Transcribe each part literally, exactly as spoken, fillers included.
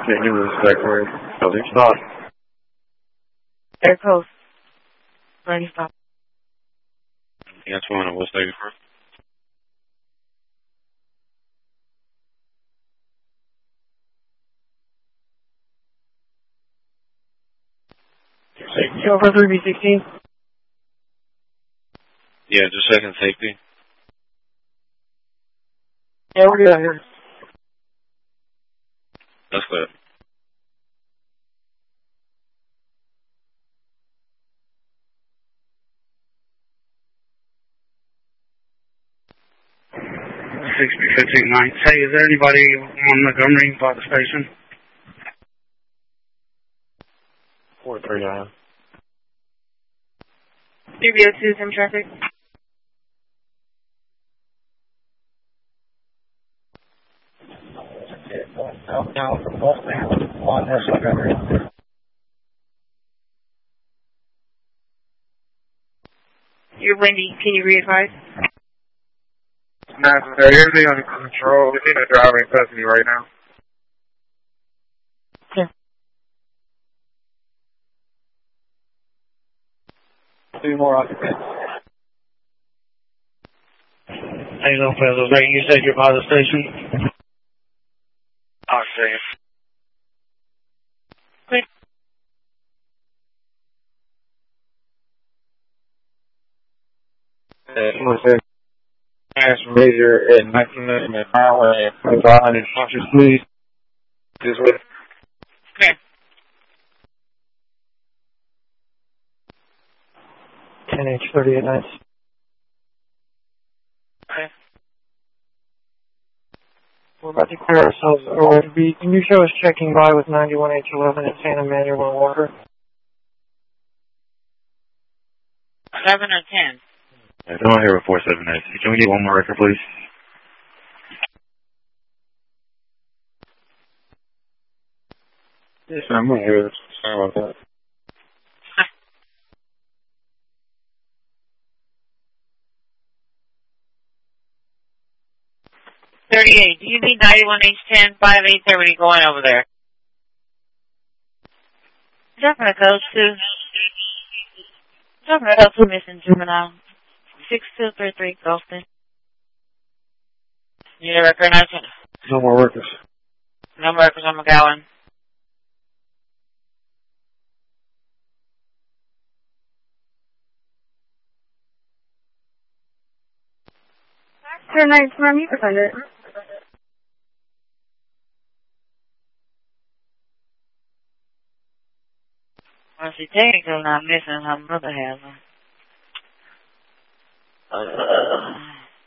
New Secretary. Building stop. Air Coast. Ready, stop. Yes, one on West eighty-first. Over three B sixteen. Yeah, just second safety. Yeah, we're good here. That's good. sixty fifteen nine. Hey, is there anybody on Montgomery by the station? four three nine. three B oh two, some traffic. Southbound from westbound on West Montgomery. You're windy. Can you re-advise? No, everything under control. We're in a driving custody right now. Yeah. Two more occupants. Hey, no fellas. Right, you said you're by the station? I'll see you. Quick. Uh, Ash Major at nineteen ninety Highway and twenty-five hundred Foster Street. This way. Okay. ten H thirty-eight nights. Okay. We're about to clear ourselves over to be. Can you show us checking by with ninety-one H eleven at Santa Manuel and Walker? eleven or ten? Yeah, come on here with four seven eight. Can we get one more record, please? Yes, I'm going here. Sorry about that. thirty-eight. Do you need ninety-one H ten, five eight, or are you going over there? Jumping to code two. Jumping to code two, missing juvenile. six two three three, Golston. Need a record announcement? No more workers. No more records on McGowan. Turn nine from you find it. Well, she technically not missing. Her mother has them. Uh,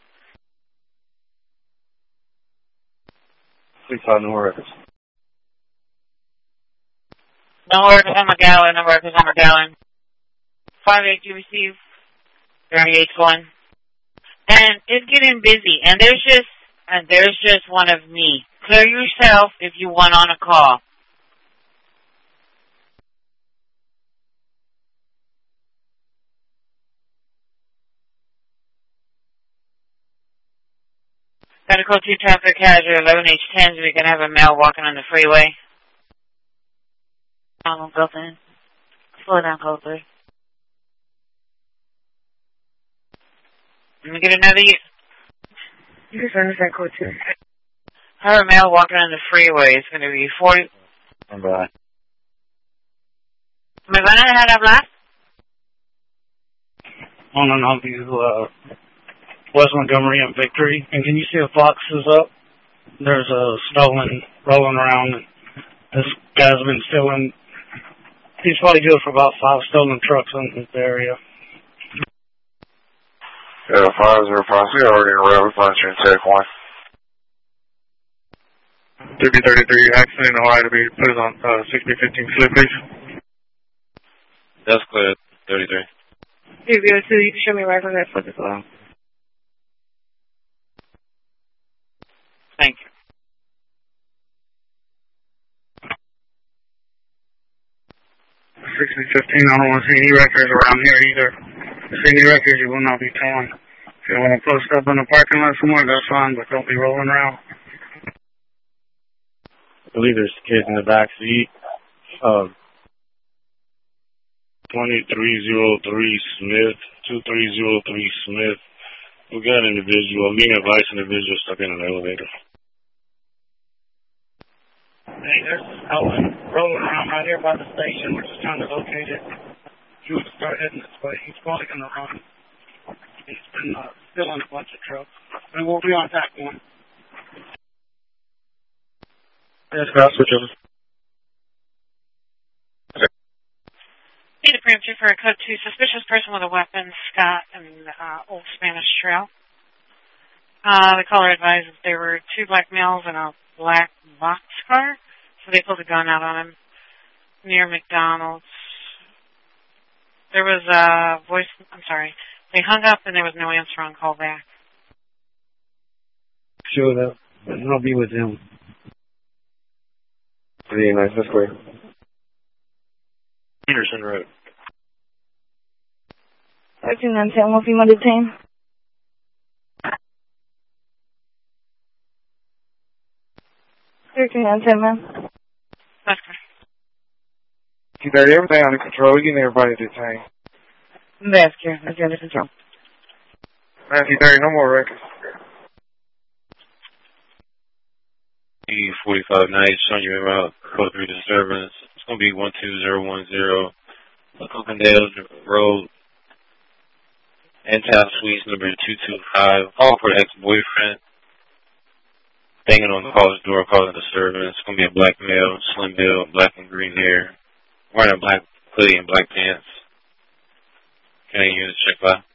Please find no more records. no records on McGowan. No records on McGowan. five eight, you receive. thirty-eight going. And it's getting busy. And there's just, and there's just one of me. Clear yourself if you want on a call. Gotta go to traffic hazard eleven H ten so we can have a male walking on the freeway. I'm go in. Slow down, code three. Let me get another. You just understand code two. Have a male walking on the freeway. It's gonna be forty. Bye. ¿Me van a dejar hablar? On and on to uh, West Montgomery and Victory. And can you see the boxes up? There's a stolen rolling around. And this guy's been stealing. He's probably due for about five stolen trucks in this area. Yeah, five zero five. We already in rail. We find you in take one. two B thirty-three accident in Hawaii to be put on uh, sixty fifteen slip, please. That's clear. thirty-three. three B oh two, you can show me right from that foot as well. Thank you. sixty fifteen, I don't want to see any records around here either. If you see any records, you will not be towing. If you want to post up in the parking lot somewhere, that's fine, but don't be rolling around. believe there's kids in the back seat. Uh, twenty-three oh three Smith, two three oh three Smith. We got an individual, me and a vice individual stuck in an elevator. Hey, there's Ellen rolling around right here by the station. We're just trying to locate it. He would start heading this way. He's probably going to run. He's been uh, filling a bunch of trucks. And we'll be on that one. Yes, guys, switch over. Need a preemptive for a code two. Suspicious person with a weapon, Scott and uh, Old Spanish Trail. Uh, the caller advised that there were two black males in a black box car, so they pulled a gun out on him near McDonald's. There was a voice, I'm sorry, they hung up and there was no answer on call back. Showed up, and I'll be with him. Pretty nice, this way. Peterson Road. thirteen nine ten, one female detained. thirteen nine ten, ma'am. That's correct. Keep everything under control. We're getting everybody detained. That's correct. That's under control. Matthew thirty, no more records. E forty-five nights, showing you about code three disturbance. It's going to be one two zero one zero, Oakendale Road, Antal Suites number two two five. Call for ex-boyfriend. Banging on the caller's door, causing disturbance. It's going to be a black male, slim build, black and green hair, wearing a black hoodie and black pants. Can I use check by?